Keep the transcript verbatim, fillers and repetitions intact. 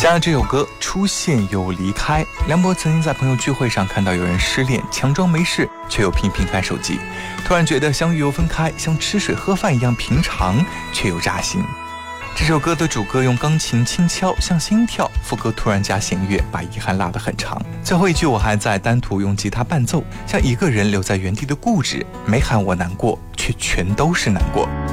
加上这首歌出现又离开，梁博曾经在朋友聚会上看到有人失恋，强装没事，却又频频看手机，突然觉得相遇又分开，像吃水喝饭一样平常，却又扎心。这首歌的主歌用钢琴轻敲像心跳，副歌突然加弦乐，把遗憾拉得很长。最后一句我还在单独用吉他伴奏，像一个人留在原地的固执，没喊我难过，却全都是难过。